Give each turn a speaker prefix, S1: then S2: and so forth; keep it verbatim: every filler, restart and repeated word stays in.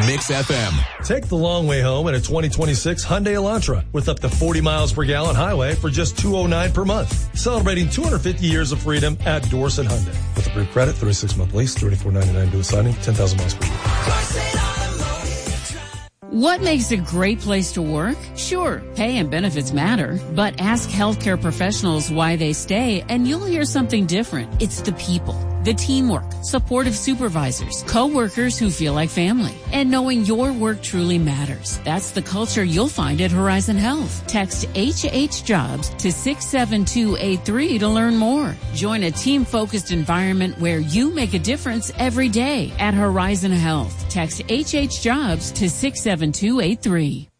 S1: Mix F M.
S2: Take the long way home in a twenty twenty-six Hyundai Elantra with up to forty miles per gallon highway for just two hundred nine dollars per month. Celebrating two hundred fifty years of freedom at Dorset Hyundai. With approved credit, thirty-six month lease, thirty-four ninety-nine due signing, ten thousand miles per year.
S3: What makes a great place to work? Sure, pay and benefits matter, but ask healthcare professionals why they stay and you'll hear something different. It's the people, the teamwork, supportive supervisors, co-workers who feel like family, and knowing your work truly matters. That's the culture you'll find at Horizon Health. Text H H Jobs to six seven two eight three to learn more. Join a team-focused environment where you make a difference every day at Horizon Health. Text H H Jobs to six seven two eight three.